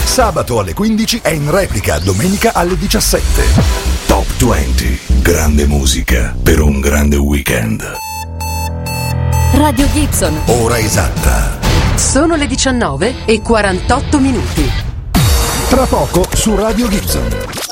Sabato alle 15 e in replica domenica alle 17. Top 20. Grande musica per un grande weekend. Radio Gibson. Ora esatta. Sono le 19:48. Tra poco su Radio Gibson.